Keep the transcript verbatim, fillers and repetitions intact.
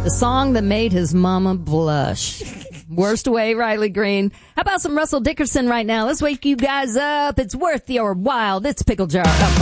The song that made his mama blush. Worst way, Riley Green. How about some Russell Dickerson right now? Let's wake you guys up. It's worth your while. It's Pickle Jar.